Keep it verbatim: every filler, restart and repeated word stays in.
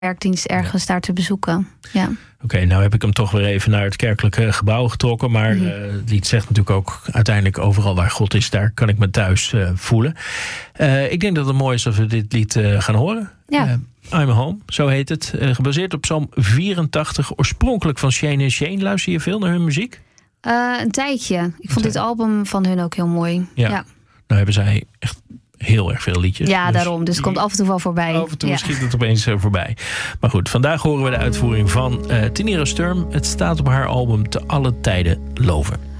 kerkdienst ergens ja. daar te bezoeken. Ja. Oké, okay, nou heb ik hem toch weer even naar het kerkelijke gebouw getrokken. Maar mm-hmm. uh, het lied zegt natuurlijk ook uiteindelijk overal waar God is, daar kan ik me thuis uh, voelen. Uh, ik denk dat het mooi is als we dit lied uh, gaan horen. Ja. Uh, I'm Home, zo heet het. Uh, gebaseerd op Psalm vierentachtig, oorspronkelijk van Shane en Shane. Luister je veel naar hun muziek? Uh, een tijdje. Ik vond dit album van hun ook heel mooi. Ja. ja. Nou hebben zij echt heel erg veel liedjes. Ja, dus daarom. Dus het komt af en toe wel voorbij. Af en toe ja. schiet het opeens uh, voorbij. Maar goed, vandaag horen we de uitvoering van uh, Tinera Sturm. Het staat op haar album Te Alle Tijden Loven.